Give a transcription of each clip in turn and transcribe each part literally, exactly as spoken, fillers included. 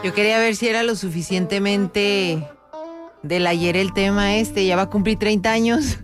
Yo quería ver si era lo suficientemente del ayer el tema este, ya va a cumplir treinta años.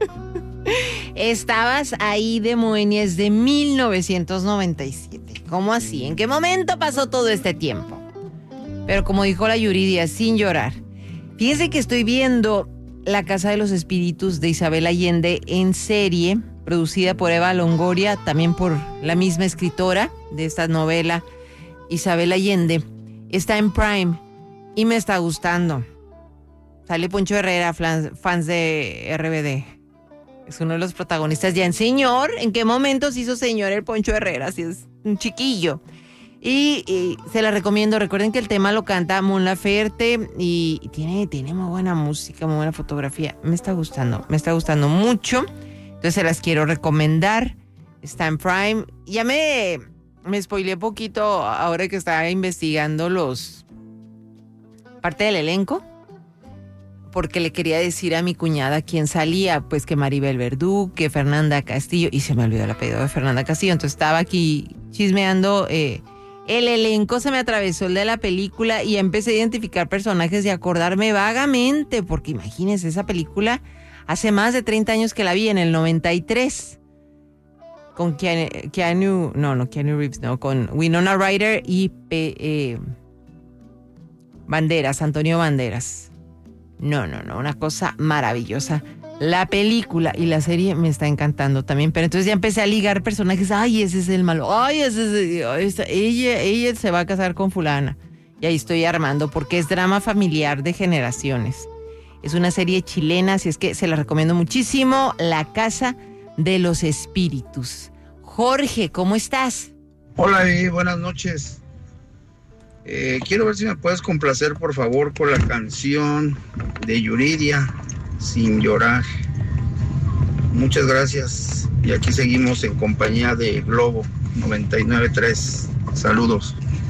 Estabas ahí de Moenia desde mil novecientos noventa y siete. ¿Cómo así? ¿En qué momento pasó todo este tiempo? Pero como dijo la Yuridia, sin llorar. Fíjense que estoy viendo La Casa de los Espíritus de Isabel Allende en serie, producida por Eva Longoria, también por la misma escritora de esta novela, Isabel Allende. Está en Prime y me está gustando. Sale Poncho Herrera, fans de R B D. Es uno de los protagonistas. Ya en señor, ¿en qué momento se hizo señor el Poncho Herrera? Si es un chiquillo. Y, y se la recomiendo. Recuerden que el tema lo canta Mon Laferte y, y tiene, tiene muy buena música, muy buena fotografía. Me está gustando, me está gustando mucho. Entonces se las quiero recomendar. Está en Prime. Ya me, me spoileé poquito ahora que estaba investigando los parte del elenco. Porque le quería decir a mi cuñada quién salía, pues que Maribel Verdú, que Fernanda Castillo, y se me olvidó el apellido de Fernanda Castillo, entonces estaba aquí chismeando eh, el elenco, se me atravesó el de la película y empecé a identificar personajes y acordarme vagamente, porque imagínense, esa película hace más de treinta años que la vi, en el noventa y tres, con Keanu, Keanu no, no, Keanu Reeves, no, con Winona Ryder y eh, Banderas, Antonio Banderas. No, no, no, una cosa maravillosa. La película y la serie me está encantando también, pero entonces ya empecé a ligar personajes. Ay, ese es el malo. Ay, ese es el, ella, ella se va a casar con fulana. Y ahí estoy armando porque es drama familiar de generaciones. Es una serie chilena, así es que se la recomiendo muchísimo. La Casa de los Espíritus. Jorge, ¿cómo estás? Hola, Vivi, buenas noches. Eh, quiero ver si me puedes complacer, por favor, con la canción de Yuridia, Sin Llorar. Muchas gracias. Y aquí seguimos en compañía de Globo noventa y nueve punto tres. Saludos.